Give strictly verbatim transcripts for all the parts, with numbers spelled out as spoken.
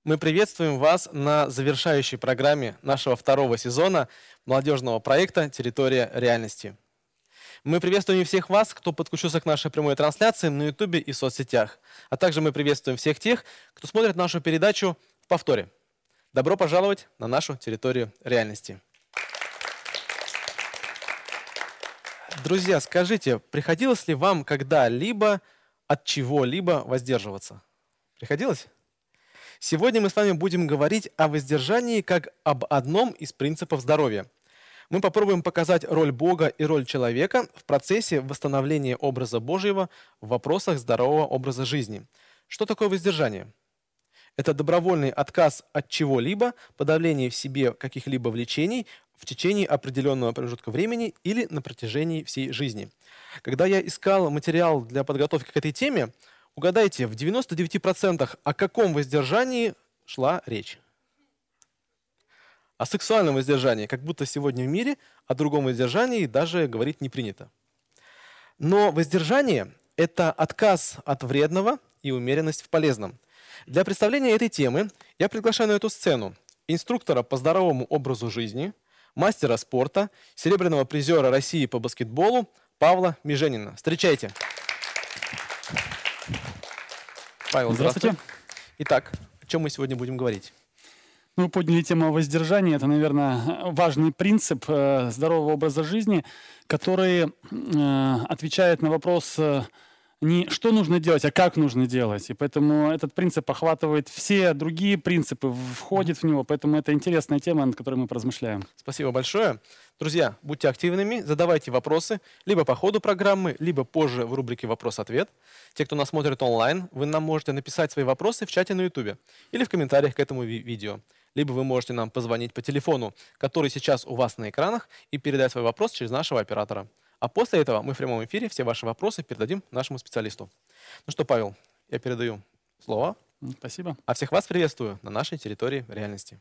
Мы приветствуем вас на завершающей программе нашего второго сезона молодежного проекта «Территория реальности». Мы приветствуем всех вас, кто подключился к нашей прямой трансляции на ютубе и соцсетях. А также мы приветствуем всех тех, кто смотрит нашу передачу в повторе. Добро пожаловать на нашу территорию реальности. Друзья, скажите, приходилось ли вам когда-либо от чего-либо воздерживаться? Приходилось? Сегодня мы с вами будем говорить о воздержании как об одном из принципов здоровья. Мы попробуем показать роль Бога и роль человека в процессе восстановления образа Божьего в вопросах здорового образа жизни. Что такое воздержание? Это добровольный отказ от чего-либо, подавление в себе каких-либо влечений в течение определенного промежутка времени или на протяжении всей жизни. Когда я искал материал для подготовки к этой теме, угадайте, в девяноста девяти процентах о каком воздержании шла речь? О сексуальном воздержании, как будто сегодня в мире о другом воздержании даже говорить не принято. Но воздержание – это отказ от вредного и умеренность в полезном. Для представления этой темы я приглашаю на эту сцену инструктора по здоровому образу жизни, мастера спорта, серебряного призера России по баскетболу Павла Меженина. Встречайте. Павел, здравствуйте. здравствуйте. Итак, о чем мы сегодня будем говорить? Мы подняли тему воздержания. Это, наверное, важный принцип э, здорового образа жизни, который э, отвечает на вопрос э, не что нужно делать, а как нужно делать. И поэтому этот принцип охватывает все другие принципы, входит в него. Поэтому это интересная тема, над которой мы поразмышляем. Спасибо большое. Друзья, будьте активными, задавайте вопросы либо по ходу программы, либо позже в рубрике «Вопрос-ответ». Те, кто нас смотрит онлайн, вы нам можете написать свои вопросы в чате на ютубе или в комментариях к этому ви видео. Либо вы можете нам позвонить по телефону, который сейчас у вас на экранах, и передать свой вопрос через нашего оператора. А после этого мы в прямом эфире все ваши вопросы передадим нашему специалисту. Ну что, Павел, я передаю слово. Спасибо. А всех вас приветствую на нашей территории реальности.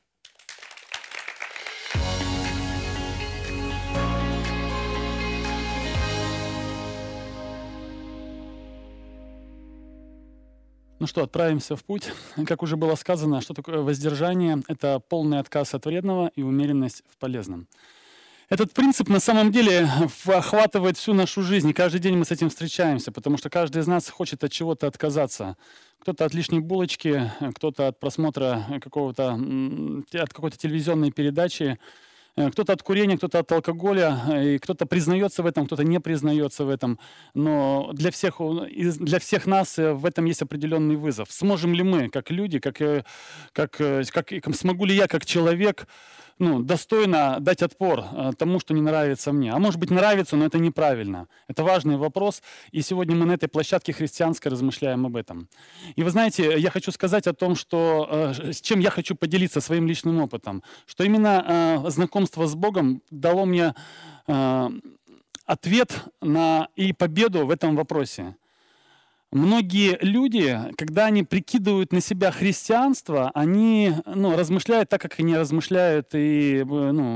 Ну что, отправимся в путь. Как уже было сказано, что такое воздержание? Это полный отказ от вредного и умеренность в полезном. Этот принцип на самом деле охватывает всю нашу жизнь, и каждый день мы с этим встречаемся, потому что каждый из нас хочет от чего-то отказаться. Кто-то от лишней булочки, кто-то от просмотра какого-то, от какой-то телевизионной передачи, кто-то от курения, кто-то от алкоголя, и кто-то признается в этом, кто-то не признается в этом. Но для всех, для всех нас в этом есть определенный вызов. Сможем ли мы, как люди, как, как, как, смогу ли я, как человек, ну, достойно дать отпор тому, что не нравится мне? А может быть, нравится, но это неправильно. Это важный вопрос, и сегодня мы на этой площадке христианской размышляем об этом. И вы знаете, я хочу сказать о том, что, с чем я хочу поделиться своим личным опытом, что именно знакомство с Богом дало мне ответ на и победу в этом вопросе. Многие люди, когда они прикидывают на себя христианство, они ну, размышляют так, как они размышляют и ну,